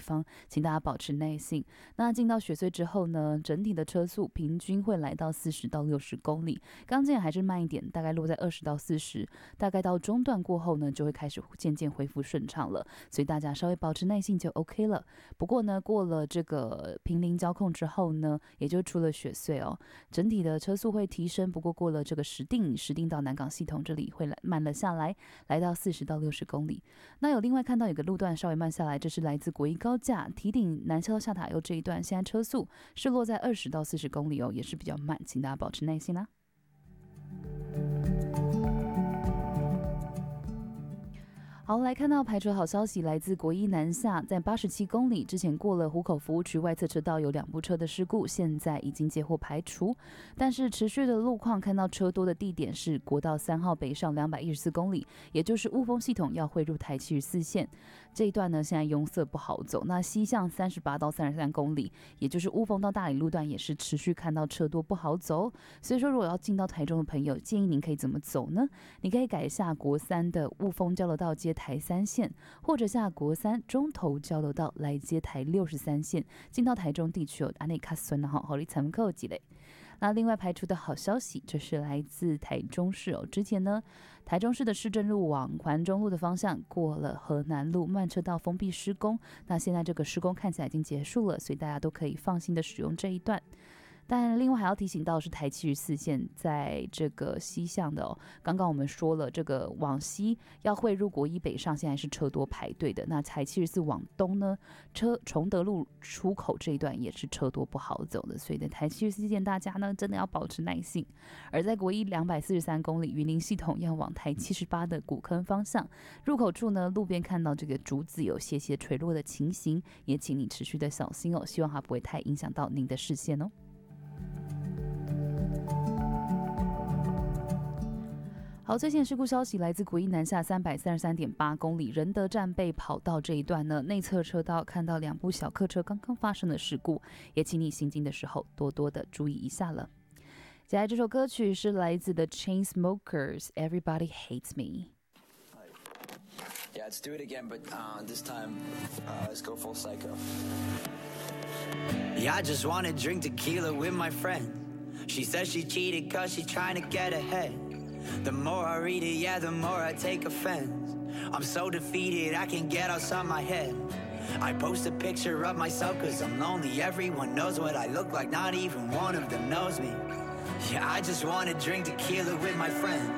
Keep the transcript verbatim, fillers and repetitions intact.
方，请大家保持耐性。那进到雪隧之后呢，整体的车速平均会来到四十到六十公里，刚进还是慢一点，大概落在二十到四十，大概到中段过后呢，就会开始渐渐恢复顺畅了，所以大家稍微保持耐性就 OK 了。不过呢，过了这个平林交控之后呢，也就出了雪隧哦，整体的车速会提升，不过过了这个石碇，石碇到南港系统这里会慢了下来，来到四十到六十公里。那有另外看到有个路段稍微慢下来，这是来自国一高架堤顶南桥到下塔悠这一段，现在车速是落在二十到四十公里哦，也是比较慢，请大家保持耐心啦。好，来看到排除好消息，来自国一南下，在八十七公里之前过了湖口服务区外侧车道有两部车的事故，现在已经接获排除，但是持续的路况看到车多的地点是国道三号北上两百一十四公里，也就是雾峰系统要汇入台七十四线这一段呢，现在拥塞不好走。那西向三十八到三十三公里，也就是雾峰到大理路段也是持续看到车多不好走，所以说如果要进到台中的朋友，建议您可以怎么走呢？你可以改下国三的雾峰交流道接台三线，或者下国三中投交流道来接台六十三线，进到台中地区有安内卡孙哈好利参考积累。那另外排除的好消息，这是来自台中市哦。之前呢，台中市的市政路往环中路的方向过了河南路慢车道封闭施工，那现在这个施工看起来已经结束了，所以大家都可以放心的使用这一段。但另外还要提醒到是台七十四线在这个西向的哦，刚刚我们说了这个往西要汇入国一北上，现在是车多排队的。那台七十四往东呢，车崇德路出口这一段也是车多不好走的，所以在台七十四线大家呢真的要保持耐性。而在国一两百四十三公里云林系统要往台七十八的古坑方向入口处呢，路边看到这个竹子有些些垂落的情形，也请你持续的小心哦，希望它不会太影响到您的视线哦。好，最新的事故消息来自国一南下三百三十三点八公里仁德站被跑道这一段呢，内侧车道看到两部小客车刚刚发生的事故，也请你行经的时候多多的注意一下了。接下来这首歌曲是来自 The Chainsmokers Everybody Hates Me。Yeah, let's do it again, but uh, this time, uh, let's go full psycho. Yeah, I just wanna drink tequila with my friend. She says she cheated cause she's trying to get ahead.The more I read it, yeah, the more I take offense. I'm so defeated, I can't get outside my head. I post a picture of myself cause I'm lonely. Everyone knows what I look like, not even one of them knows me. Yeah, I just wanna drink tequila with my friend.